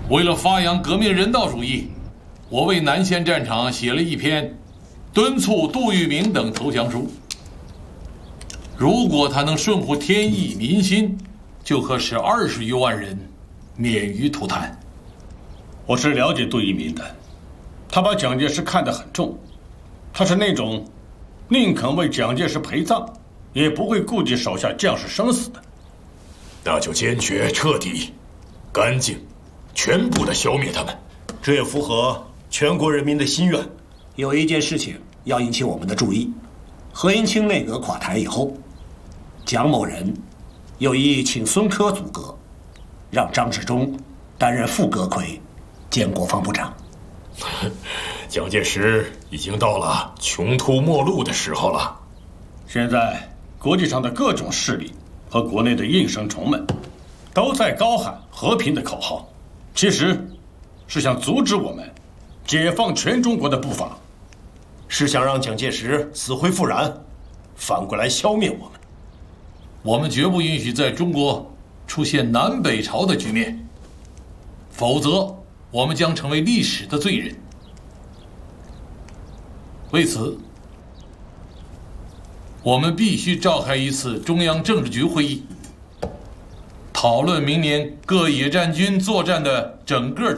为了发扬革命人道主义，我为南线战场写了一篇敦促杜聿明等投降书。如果他能顺乎天意民心，就可使20余万人免于涂炭。 我是了解杜聿明的，他把蒋介石看得很重，他是那种宁肯为蒋介石陪葬，也不会顾及手下将士生死的。 那就坚决、彻底、干净、全部的消灭他们， 这也符合全国人民的心愿。 有一件事情要引起我们的注意：何应钦内阁垮台以后，蒋某人有意请孙科组阁，让张治中担任副阁魁兼国防部长。 蒋介石已经到了穷途末路的时候了。 现在国际上的各种势力和国内的应声虫们，都在高喊和平的口号，其实是想阻止我们解放全中国的步伐， 是想让蒋介石死灰复燃，反过来消灭我们。 我们绝不允许在中国出现南北朝的局面，否则我们将成为历史的罪人。为此，我们必须召开一次中央政治局会议，讨论明年各野战军作战的整个